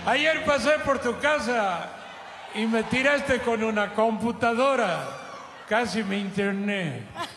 Ayer pasé por tu casa y me tiraste con una computadora. Casi me interné.